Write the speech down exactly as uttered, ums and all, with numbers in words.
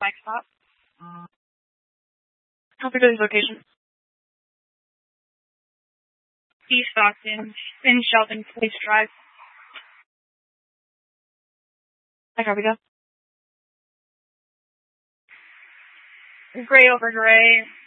Bike stop. How's your location? East Stockton, in Shelton Police Drive. I copy that. Gray over gray.